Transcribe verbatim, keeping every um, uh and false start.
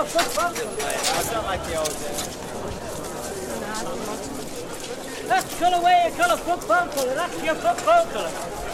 colour football. I don't like the old days. That's colour where you colour football colour. That's your football colour.